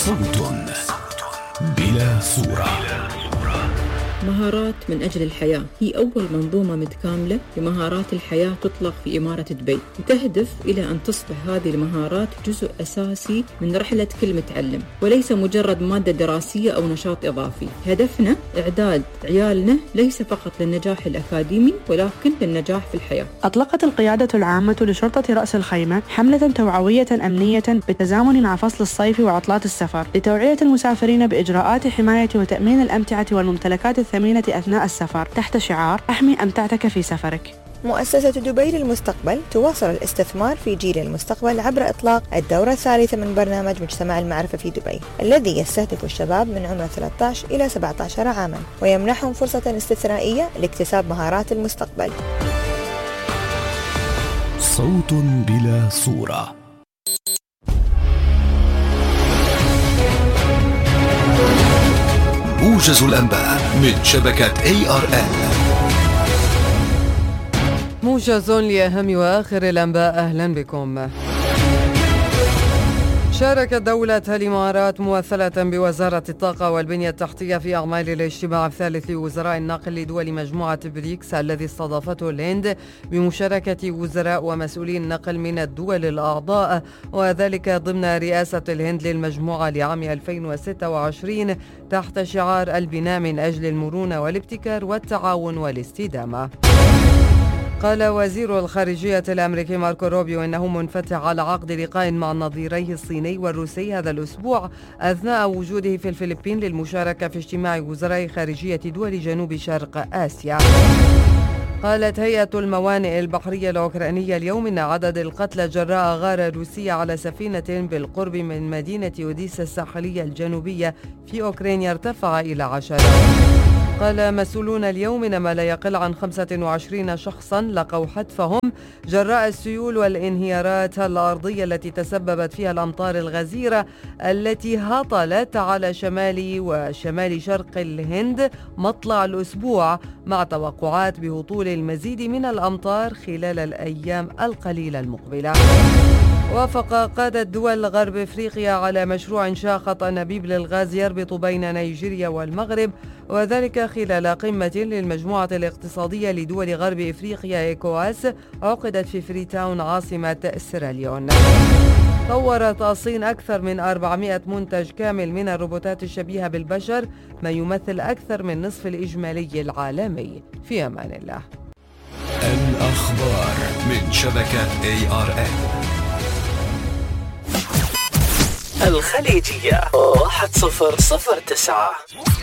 صوت بلا صورة. مهارات من أجل الحياة هي أول منظومة متكاملة لمهارات الحياة تطلق في إمارة دبي، وتهدف إلى أن تصبح هذه المهارات جزء أساسي من رحلة كل متعلم، وليس مجرد مادة دراسية أو نشاط إضافي. هدفنا إعداد عيالنا ليس فقط للنجاح الأكاديمي ولكن للنجاح في الحياة. أطلقت القيادة العامة لشرطة رأس الخيمة حملة توعوية أمنية بالتزامن مع فصل الصيف وعطلات السفر لتوعية المسافرين بإجراءات حماية وتأمين الأمتعة والممتلكات الثمينة أثناء السفر تحت شعار احمي أمتعتك في سفرك. مؤسسة دبي للمستقبل تواصل الاستثمار في جيل المستقبل عبر إطلاق الدورة الثالثة من برنامج مجتمع المعرفة في دبي، الذي يستهدف الشباب من عمر 13 إلى 17 عاما ويمنحهم فرصة استثنائية لاكتساب مهارات المستقبل. صوت بلا صورة. موجز الأنباء من شبكة ARN. موجز لأهم وآخر الأنباء، أهلا بكم. شاركت دولة الإمارات ممثلة بوزارة الطاقة والبنية التحتية في أعمال الاجتماع الثالث لوزراء النقل لدول مجموعة بريكس الذي استضافته الهند بمشاركة وزراء ومسؤولين النقل من الدول الأعضاء، وذلك ضمن رئاسة الهند للمجموعة لعام 2026 تحت شعار البناء من أجل المرونة والابتكار والتعاون والاستدامة. قال وزير الخارجية الأمريكي ماركو روبيو إنه منفتح على عقد لقاء مع نظيريه الصيني والروسي هذا الأسبوع أثناء وجوده في الفلبين للمشاركة في اجتماع وزراء خارجية دول جنوب شرق آسيا. قالت هيئة الموانئ البحرية الأوكرانية اليوم إن عدد القتلى جراء غارة روسية على سفينة بالقرب من مدينة أوديسا الساحلية الجنوبية في أوكرانيا ارتفع إلى 10. قال مسؤولون اليوم إن ما لا يقل عن 25 شخصا لقوا حتفهم جراء السيول والانهيارات الأرضية التي تسببت فيها الأمطار الغزيرة التي هطلت على شمال وشمال شرق الهند مطلع الأسبوع، مع توقعات بهطول المزيد من الأمطار خلال الأيام القليلة المقبلة. وافق قادة دول غرب إفريقيا على مشروع إنشاء خط أنابيب للغاز يربط بين نيجيريا والمغرب، وذلك خلال قمة للمجموعة الاقتصادية لدول غرب إفريقيا إيكواس عقدت في فريتاون عاصمة سيراليون. طورت الصين أكثر من 400 منتج كامل من الروبوتات الشبيهة بالبشر، ما يمثل أكثر من نصف الإجمالي العالمي. في أمان الله. الأخبار من شبكة ARN. الخليجية 1009.